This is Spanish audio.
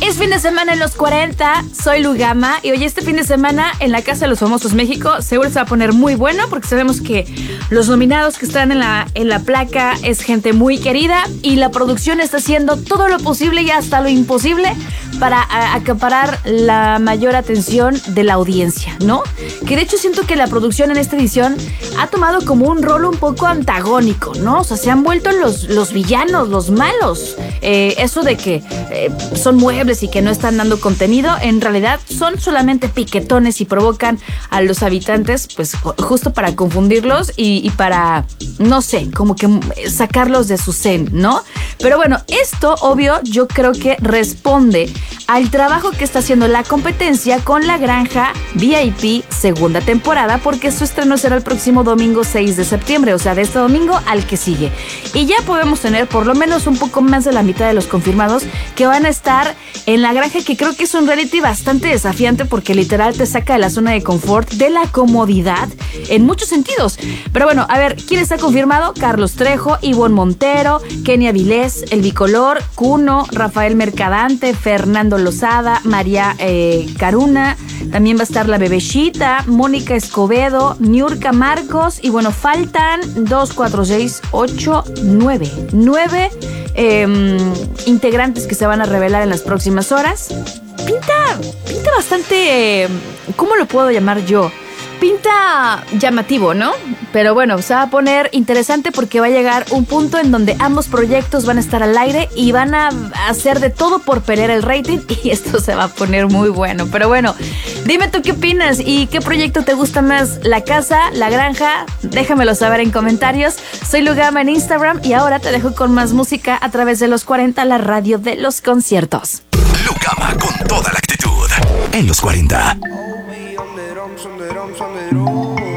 Es fin de semana en los 40, soy Lugama y hoy este fin de semana en la Casa de los Famosos México seguro se va a poner muy bueno porque sabemos que los nominados que están en la placa es gente muy querida y la producción está haciendo todo lo posible y hasta lo imposible para acaparar la mayor atención de la audiencia, ¿no? Que de hecho siento que la producción en esta edición ha tomado como un rol un poco antagónico, ¿no? O sea, se han vuelto los villanos, los malos. Eso de que son muebles y que no están dando contenido, en realidad son solamente piquetones y provocan a los habitantes, pues justo para confundirlos y para, no sé, como que sacarlos de su zen, ¿no? Pero bueno, esto, obvio, yo creo que responde al trabajo que está haciendo la competencia con La Granja VIP segunda temporada, porque su estreno será el próximo domingo 6 de septiembre, o sea, de este domingo al que sigue. Y ya podemos tener por lo menos un poco más de la mitad de los confirmados que van a estar en La Granja, que creo que es un reality bastante desafiante porque literal te saca de la zona de confort, de la comodidad, en muchos sentidos. Pero bueno, a ver, ¿quién está confirmado? Carlos Trejo, Ivonne Montero, Kenia Vilés, El Bicolor, Cuno, Rafael Mercadante, Fernando Lozada, María Caruna, también va a estar la Bebeshita, Mónica Escobedo, Niurka Marcos y bueno, faltan 2, 4, 6, 8, 9 integrantes que se van a revelar en las próximas horas. Pinta bastante, ¿cómo lo puedo llamar yo? Pinta llamativo, ¿no? Pero bueno, se va a poner interesante porque va a llegar un punto en donde ambos proyectos van a estar al aire y van a hacer de todo por pelear el rating y esto se va a poner muy bueno. Pero bueno, dime tú qué opinas y qué proyecto te gusta más, La Casa, La Granja, déjamelo saber en comentarios. Soy Lugama en Instagram y ahora te dejo con más música a través de los 40, la radio de los conciertos. Lugama con toda la actitud en los 40.